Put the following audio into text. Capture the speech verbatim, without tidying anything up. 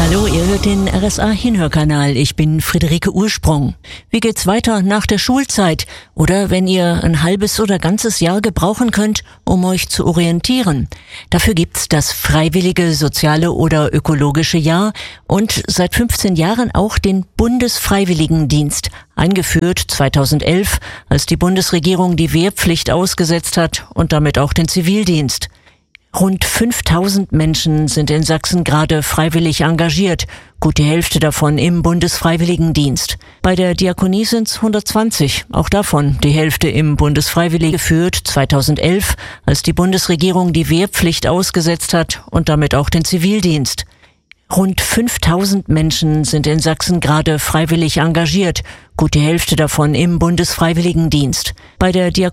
Hallo, ihr hört den R S A-Hinhörkanal. Ich bin Friederike Ursprung. Wie geht's weiter nach der Schulzeit? Oder wenn ihr ein halbes oder ganzes Jahr gebrauchen könnt, um euch zu orientieren? Dafür gibt's das Freiwillige Soziale oder Ökologische Jahr und seit fünfzehn Jahren auch den Bundesfreiwilligendienst, eingeführt zweitausendelf, als die Bundesregierung die Wehrpflicht ausgesetzt hat und damit auch den Zivildienst. Rund fünftausend Menschen sind in Sachsen gerade freiwillig engagiert, gut die Hälfte davon im Bundesfreiwilligendienst. Bei der Diakonie sind's hundertzwanzig, auch davon die Hälfte im Bundesfreiwilligen, geführt zweitausendelf, als die Bundesregierung die Wehrpflicht ausgesetzt hat und damit auch den Zivildienst. Rund fünftausend Menschen sind in Sachsen gerade freiwillig engagiert, gut die Hälfte davon im Bundesfreiwilligendienst. Bei der Diakonie